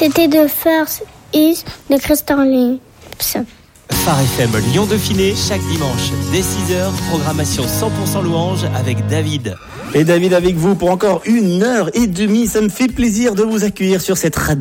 C'était The First Is de Christian Lynch. Phare FM Lyon-Dauphiné, chaque dimanche dès 6h, programmation 100% louange avec David. Et David avec vous pour encore 1h30. Ça me fait plaisir de vous accueillir sur cette radio.